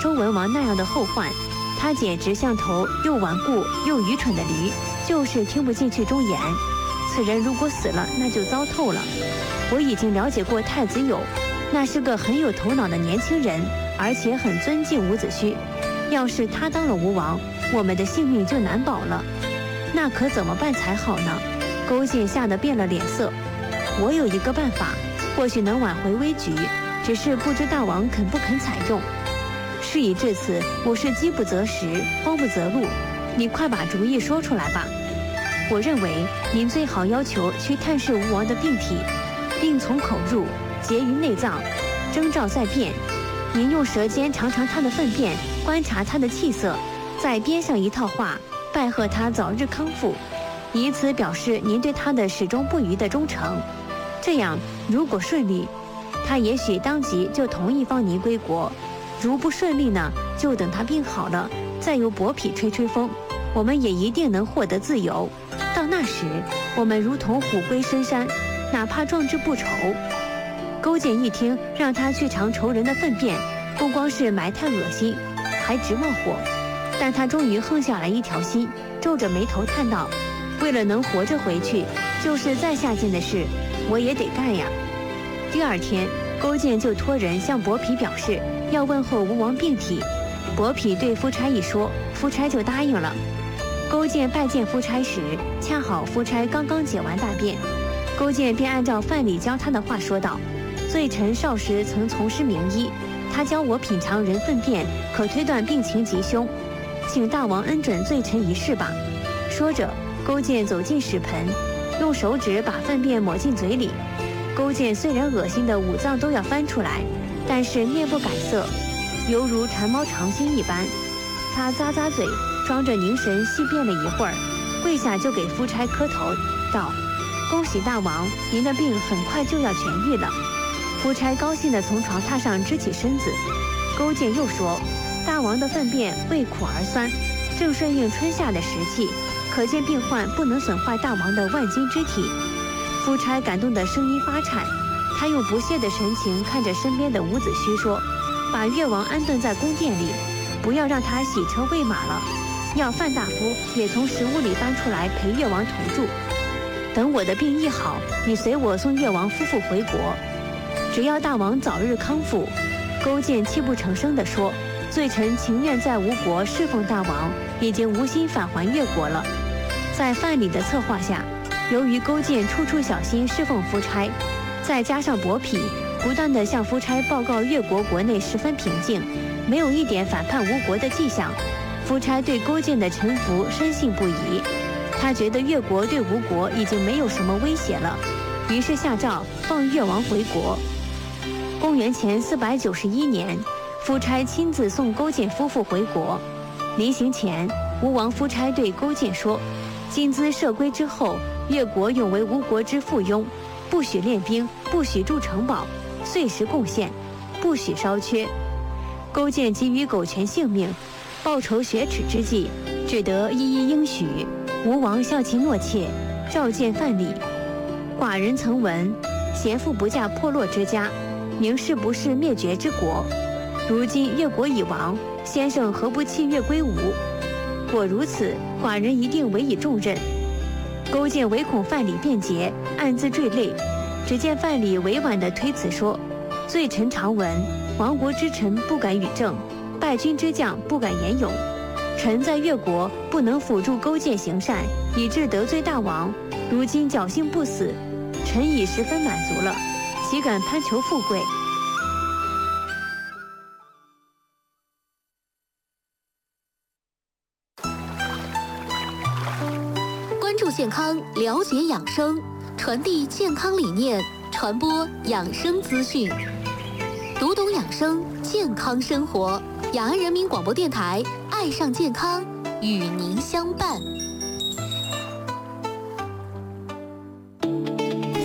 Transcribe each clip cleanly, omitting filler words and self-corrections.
周文王那样的后患。他简直像头又顽固又愚蠢的驴，就是听不进去忠言。此人如果死了，那就糟透了。我已经了解过太子友，那是个很有头脑的年轻人，而且很尊敬伍子胥。要是他当了吴王，我们的性命就难保了。那可怎么办才好呢？勾践吓得变了脸色。我有一个办法，或许能挽回危局，只是不知大王肯不肯采用。事已至此，我是饥不择食，慌不择路，你快把主意说出来吧。我认为您最好要求去探视吴王的病体，病从口入，结于内脏，征兆在变。您用舌尖尝尝他的粪便，观察他的气色，再编上一套话，拜贺他早日康复，以此表示您对他的始终不渝的忠诚。这样如果顺利，他也许当即就同意放您归国。如不顺利呢，就等他病好了，再由伯嚭吹吹风，我们也一定能获得自由。到那时，我们如同虎归深山，哪怕壮志不酬。勾践一听让他去尝仇人的粪便，不光是埋汰恶心，还直冒火。但他终于横下来一条心，皱着眉头叹道：为了能活着回去，就是再下贱的事我也得干呀。第二天，勾践就托人向伯嚭表示要问候吴王病体。伯嚭对夫差一说，夫差就答应了。勾践拜见夫差时，恰好夫差刚刚解完大便，勾践便按照范蠡教他的话说道：罪臣少时曾从师名医，他教我品尝人粪便，可推断病情吉凶，请大王恩准罪臣一试吧。说着，勾践走进屎盆，用手指把粪便抹进嘴里。勾践虽然恶心的五脏都要翻出来，但是面不改色，犹如馋猫尝心一般。他咂咂嘴，装着凝神细辨了一会儿，跪下就给夫差磕头道：恭喜大王，您的病很快就要痊愈了。夫差高兴地从床榻上支起身子。勾践又说：大王的粪便味苦而酸，正顺应春夏的时气，可见病患不能损坏大王的万金之体。夫差感动的声音发颤，他用不屑的神情看着身边的伍子胥说：把越王安顿在宫殿里，不要让他洗车喂马了，要范大夫也从食物里搬出来陪越王同住。等我的病医好，你随我送越王夫妇回国，只要大王早日康复。勾践泣不成声地说：罪臣情愿在吴国侍奉大王，已经无心返还越国了。在范蠡的策划下，由于勾践处处小心侍奉夫差，再加上伯嚭不断地向夫差报告越国国内十分平静，没有一点反叛吴国的迹象，夫差对勾践的臣服深信不疑。他觉得越国对吴国已经没有什么威胁了，于是下诏放越王回国。公元前491年，夫差亲自送勾践夫妇回国。临行前，吴王夫差对勾践说：金资设归之后，越国永为吴国之附庸，不许练兵，不许筑城堡，岁时贡献，不许稍缺。勾践急于苟全性命，报仇雪耻之际，只得一一应许。吴王效其诺切，召见范蠡。寡人曾闻，贤妇不嫁破落之家，名士不仕灭绝之国。如今越国已亡，先生何不弃越归吴？果如此，寡人一定委以重任。勾践唯恐范蠡辩解，暗自坠泪。只见范蠡委婉地推辞说：罪臣常闻，亡国之臣不敢与政，败军之将不敢言勇。臣在越国不能辅助勾践行善，以致得罪大王，如今侥幸不死，臣已十分满足了，岂敢攀求富贵？ 关注健康，了解养生，传递健康理念，传播养生资讯，读懂养生，健康生活。雅安人民广播电台，爱上健康，与您相伴。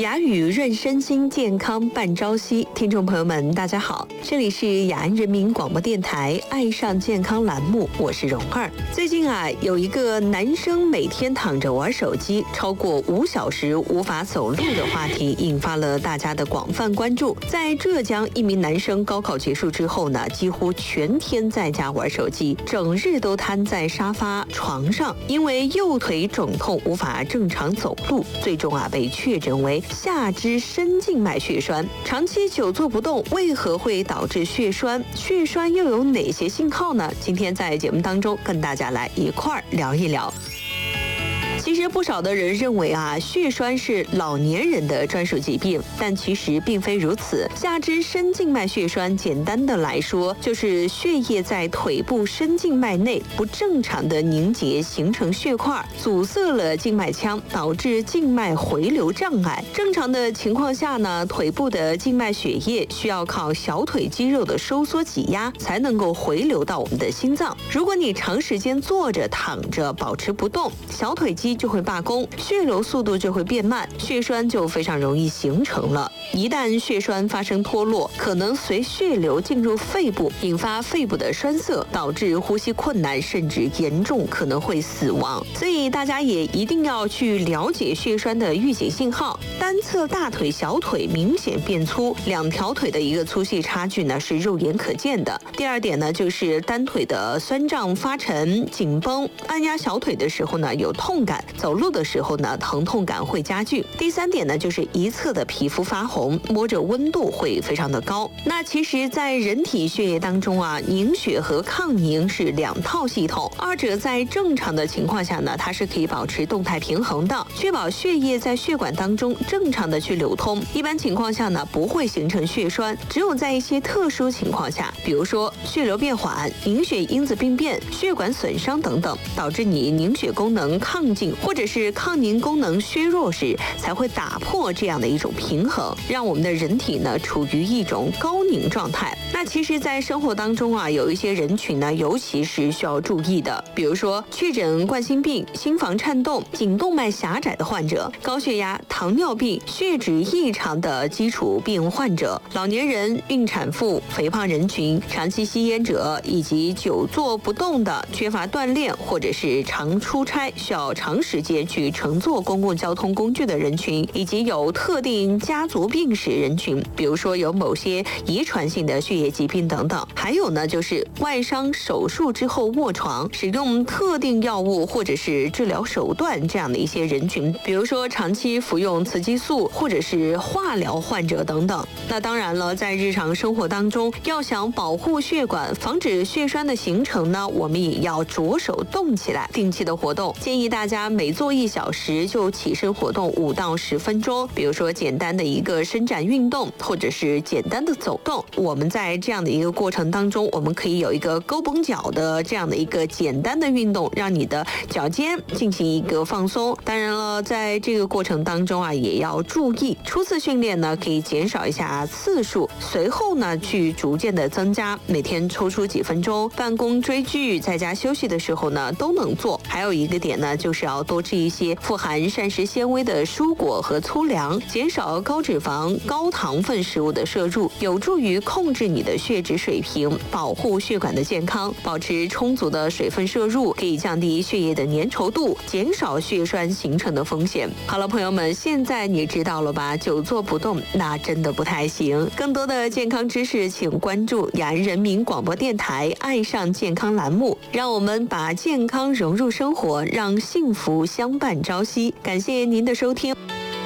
雅语润身心，健康伴朝夕。听众朋友们，大家好，这里是雅安人民广播电台爱上健康栏目，我是蓉儿。最近有一个男生每天躺着玩手机超过5小时无法走路的话题，引发了大家的广泛关注。在浙江，一名男生高考结束之后呢，几乎全天在家玩手机，整日都瘫在沙发床上，因为右腿肿痛无法正常走路，最终被确诊为下肢深静脉血栓。长期久坐不动为何会导致血栓？血栓又有哪些信号呢？今天在节目当中跟大家来一块儿聊一聊。其实不少的人认为血栓是老年人的专属疾病，但其实并非如此。下肢深静脉血栓简单的来说，就是血液在腿部深静脉内不正常的凝结，形成血块，阻塞了静脉腔，导致静脉回流障碍。正常的情况下呢，腿部的静脉血液需要靠小腿肌肉的收缩挤压才能够回流到我们的心脏。如果你长时间坐着躺着保持不动，小腿肌就会罢工，血流速度就会变慢，血栓就非常容易形成了。一旦血栓发生脱落，可能随血流进入肺部，引发肺部的栓塞，导致呼吸困难，甚至严重可能会死亡。所以大家也一定要去了解血栓的预警信号。单侧大腿、小腿明显变粗，两条腿的一个粗细差距呢是肉眼可见的。第二点呢，就是单腿的酸胀、发沉、紧绷，按压小腿的时候呢有痛感，走路的时候呢疼痛感会加剧。第三点呢，就是一侧的皮肤发红，摸着温度会非常的高。那其实在人体血液当中凝血和抗凝是两套系统，二者在正常的情况下呢，它是可以保持动态平衡的，确保血液在血管当中正常的去流通。一般情况下呢不会形成血栓，只有在一些特殊情况下，比如说血流变缓、凝血因子病变、血管损伤等等，导致你凝血功能亢进或者是抗凝功能削弱时，才会打破这样的一种平衡，让我们的人体呢处于一种高凝状态。那其实在生活当中有一些人群呢尤其是需要注意的，比如说确诊冠心病、心房颤动、颈动脉狭窄的患者，高血压、糖尿病、血脂异常的基础病患者，老年人、孕产妇、肥胖人群、长期吸烟者，以及久坐不动的、缺乏锻炼或者是常出差需要长时间去乘坐公共交通工具的人群，以及有特定家族病史人群，比如说有某些遗传性的血液疾病等等。还有呢，就是外伤手术之后卧床，使用特定药物或者是治疗手段这样的一些人群，比如说长期服用雌激素或者是化疗患者等等。那当然了，在日常生活当中，要想保护血管，防止血栓的形成呢，我们也要着手动起来，定期的活动。建议大家每做1小时就起身活动5到10分钟，比如说简单的一个伸展运动，或者是简单的走动。我们在这样的一个过程当中，我们可以有一个勾绷脚的这样的一个简单的运动，让你的脚尖进行一个放松。当然了，在这个过程当中也要注意，初次训练呢可以减少一下次数，随后呢去逐渐的增加，每天抽出几分钟，办公追剧在家休息的时候呢都能做。还有一个点呢，就是要多吃一些富含膳食纤维的蔬果和粗粮，减少高脂肪、高糖分食物的摄入，有助于控制你的血脂水平，保护血管的健康。保持充足的水分摄入，可以降低血液的粘稠度，减少血栓形成的风险。好了，朋友们，现在你知道了吧？久坐不动那真的不太行。更多的健康知识，请关注雅安人民广播电台爱上健康栏目，让我们把健康融入生活，让幸福相伴朝夕。感谢您的收听。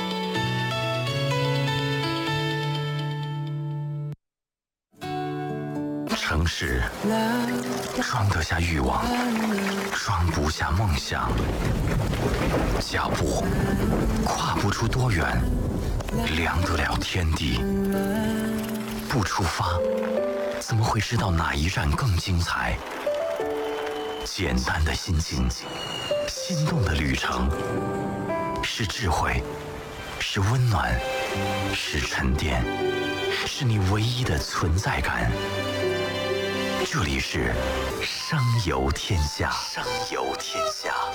城市装得下欲望，装不下梦想。脚步跨不出多远，量得了天地。不出发，怎么会知道哪一站更精彩？简单的心境，心动的旅程，是智慧，是温暖，是沉淀，是你唯一的存在感。这里是声游天下，声游天下。